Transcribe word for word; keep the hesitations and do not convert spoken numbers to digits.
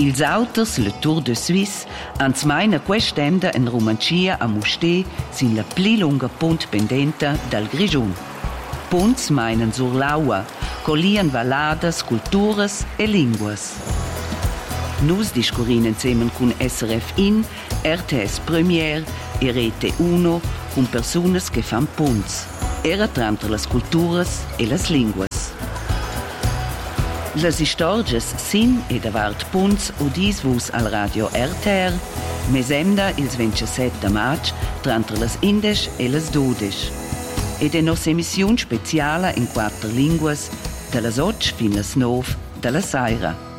Ils auters, le Tour de Suisse, ans meina quest'enda en Romancia a Musté sin la pli lunga punt pendenta dal Grigiun. Punts meinen sur l'aua, collian valadas, culturas e linguas. Nus discurin insieme con S R F In, R T S Premier e Rete Uno con personas che fan punts, era tramte las culturas e las linguas. Las istorges sin e davart punts udis vus al radio R T R, mesemda ils ventisette maig, tramte las indes e las dudes. Ed è nos emissiun speciala in quattro linguas, da las otg fin las nov da la saira.